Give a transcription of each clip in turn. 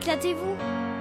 Éclatez-vous.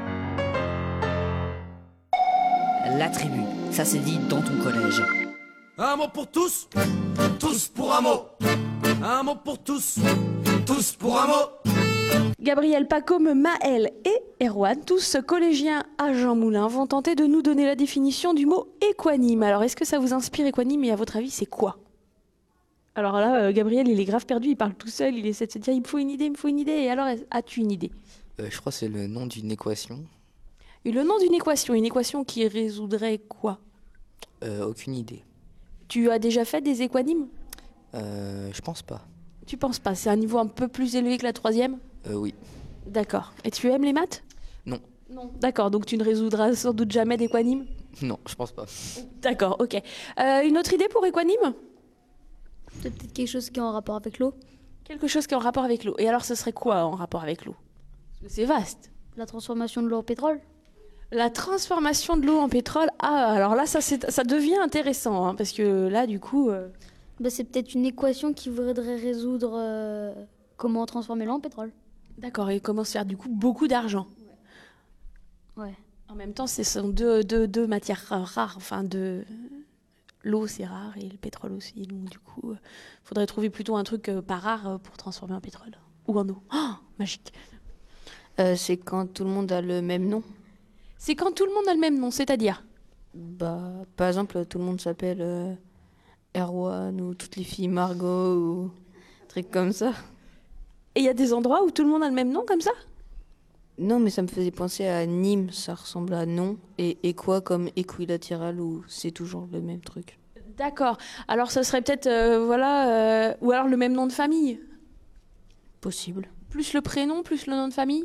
La tribu, ça se dit dans ton collège. Un mot pour tous, tous pour un mot. Un mot pour tous, tous pour un mot. Gabriel, Pacôme, Maël et Erwan, tous collégiens à Jean Moulin, vont tenter de nous donner la définition du mot équanime. Alors, est-ce que ça vous inspire équanime et à votre avis, c'est quoi? Alors là, Gabriel, il est grave perdu, il parle tout seul, il essaie de se dire il me faut une idée, il me faut une idée. Et alors, as-tu une idée? Je crois que c'est le nom d'une équation. Et le nom d'une équation qui résoudrait quoi? Aucune idée. Tu as déjà fait des équanimes? Je pense pas. Tu penses pas? C'est un niveau un peu plus élevé que la troisième? Oui. D'accord. Et tu aimes les maths? Non. Non. D'accord, donc tu ne résoudras sans doute jamais d'équanime? Non, je pense pas. D'accord, ok. Une autre idée pour équanime? C'est peut-être quelque chose qui est en rapport avec l'eau. Quelque chose qui est en rapport avec l'eau. Et alors, ce serait quoi en rapport avec l'eau? Parce que c'est vaste. La transformation de l'eau en pétrole. La transformation de l'eau en pétrole. Ah, alors là, ça devient intéressant, hein, parce que là, du coup... C'est peut-être une équation qui voudrait résoudre comment transformer l'eau en pétrole. D'accord, et comment se faire du coup beaucoup d'argent. Ouais. En même temps, ce sont deux matières rares. Enfin, l'eau, c'est rare, et le pétrole aussi. Donc, du coup, faudrait trouver plutôt un truc pas rare pour transformer en pétrole. Ou en eau. Oh, magique. C'est quand tout le monde a le même nom. C'est quand tout le monde a le même nom, c'est-à-dire? Par exemple, tout le monde s'appelle Erwan ou toutes les filles Margot ou trucs comme ça. Et il y a des endroits où tout le monde a le même nom comme ça? Non, mais ça me faisait penser à Nîmes, ça ressemble à nom, et équa comme équilatéral où c'est toujours le même truc. D'accord. Alors, ce serait peut-être, ou alors le même nom de famille? Possible. Plus le prénom, plus le nom de famille?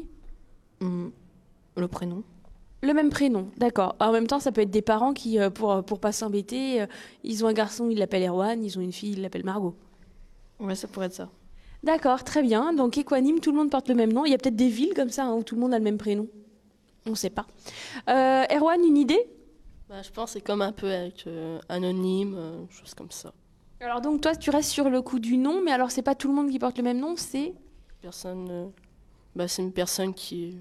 Le prénom. Le même prénom, d'accord. En même temps, ça peut être des parents qui, pour pas s'embêter, ils ont un garçon, ils l'appellent Erwan, ils ont une fille, ils l'appellent Margot. Ouais, ça pourrait être ça. D'accord, très bien. Donc, équanime, tout le monde porte le même nom. Il y a peut-être des villes comme ça, hein, où tout le monde a le même prénom. On ne sait pas. Erwan, une idée? Je pense que c'est comme un peu avec anonyme, chose comme ça. Alors donc, toi, tu restes sur le coup du nom, mais alors, c'est pas tout le monde qui porte le même nom, c'est... C'est une personne qui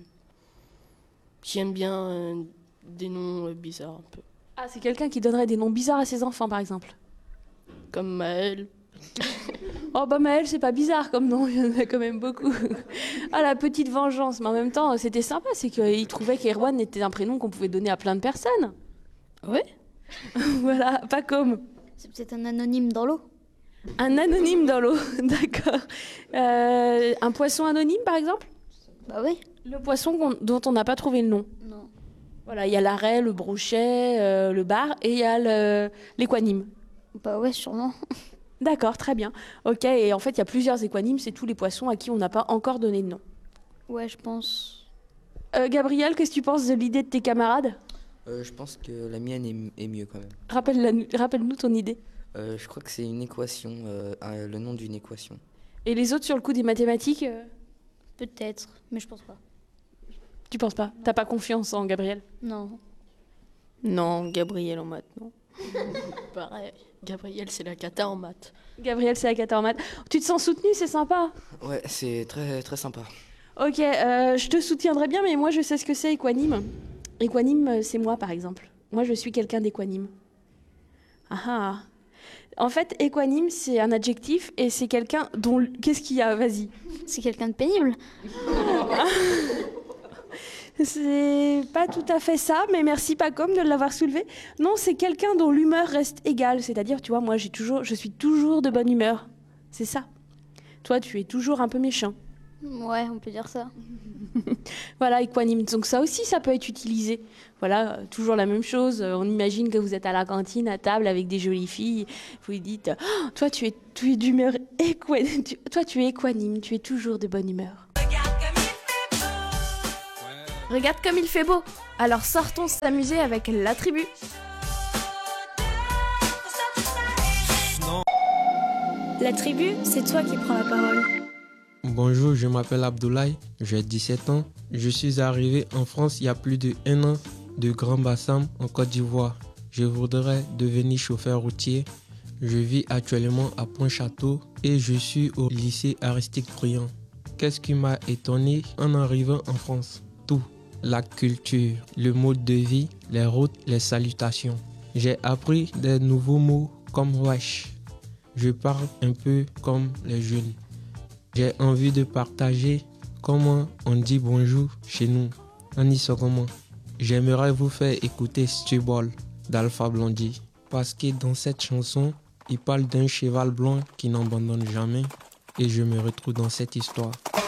aime bien des noms bizarres un peu. Ah, c'est quelqu'un qui donnerait des noms bizarres à ses enfants, par exemple. Comme Maël. Oh Maël, c'est pas bizarre comme nom, il y en a quand même beaucoup. Ah, la petite vengeance, mais en même temps, c'était sympa, c'est qu'il trouvait qu'Erwan était un prénom qu'on pouvait donner à plein de personnes. Ouais. Voilà, pas comme. C'est peut-être un anonyme dans l'eau. Un anonyme dans l'eau, d'accord. Un poisson anonyme, par exemple? Bah oui. Le poisson dont on n'a pas trouvé le nom. Non. Voilà, il y a l'arrêt, le brochet, le bar, et il y a l'équanime. Bah ouais, sûrement. D'accord, très bien. Ok, et en fait, il y a plusieurs équanimes, c'est tous les poissons à qui on n'a pas encore donné de nom. Ouais, je pense. Gabriel, qu'est-ce que tu penses de l'idée de tes camarades? Je pense que la mienne est mieux quand même. Rappelle-nous ton idée. Je crois que c'est une équation, le nom d'une équation. Et les autres sur le coup des mathématiques Peut-être, mais je pense pas. Tu penses pas? T'as pas confiance en Gabriel? Non. Non, Gabriel en maths, non. Pareil, Gabriel, c'est la cata en maths. Gabriel, c'est la cata en maths. Tu te sens soutenu, c'est sympa. Ouais, c'est très, très sympa. Ok, je te soutiendrai bien, mais moi je sais ce que c'est équanime. Équanime, c'est moi par exemple. Moi je suis quelqu'un d'équanime. Ah ah. En fait, équanime, c'est un adjectif et c'est quelqu'un dont... Qu'est-ce qu'il y a? Vas-y. C'est quelqu'un de pénible. C'est pas tout à fait ça, mais merci Pacôme de l'avoir soulevé. Non, c'est quelqu'un dont l'humeur reste égale. C'est-à-dire, tu vois, moi je suis toujours de bonne humeur. C'est ça. Toi, tu es toujours un peu méchant. Ouais, on peut dire ça. Voilà, équanime. Donc ça aussi, ça peut être utilisé. Voilà, toujours la même chose. On imagine que vous êtes à la cantine, à table, avec des jolies filles. Vous lui dites, oh, toi, tu es d'humeur équanime. Toi, tu es équanime. Tu es toujours de bonne humeur. Regarde comme il fait beau. Alors sortons s'amuser avec la tribu. La tribu, c'est toi qui prends la parole. Bonjour, je m'appelle Abdoulaye, j'ai 17 ans. Je suis arrivé en France il y a plus d'1 an de Grand Bassam en Côte d'Ivoire. Je voudrais devenir chauffeur routier. Je vis actuellement à Pointe-Château et je suis au lycée Aristide Briand. Qu'est-ce qui m'a étonné en arrivant en France? tout. La culture, le mode de vie, les routes, les salutations. J'ai appris des nouveaux mots comme wesh. Je parle un peu comme les jeunes. J'ai envie de partager comment on dit bonjour chez nous. On y sait comment. J'aimerais vous faire écouter Stubble d'Alpha Blondy. Parce que dans cette chanson, il parle d'un cheval blanc qui n'abandonne jamais. Et je me retrouve dans cette histoire.